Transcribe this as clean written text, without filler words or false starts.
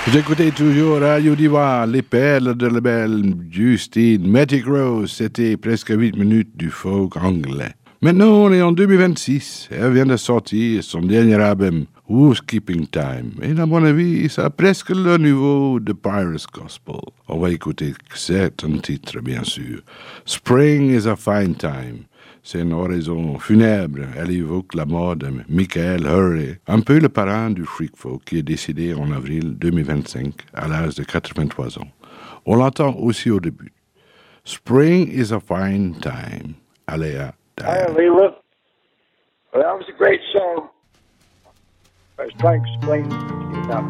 Vous écoutez toujours Radio Diva, les perles de la belle Justine Matic Rose. C'était presque 8 minutes du folk anglais. Maintenant, on est en 2026. Elle vient de sortir son dernier album, Housekeeping Time. Et à mon avis, ça a presque le niveau de Pirates Gospel. On va écouter certains titres, bien sûr. Spring is a Fine Time. C'est une oraison funèbre. Elle évoque la mort de Michael Hurley, un peu le parrain du freak folk qui est décédé en avril 2025 à l'âge de 83 ans. On l'entend aussi au début. Spring is a fine time. Alea Hi, Leela. Well, that was a great song. I was trying to explain about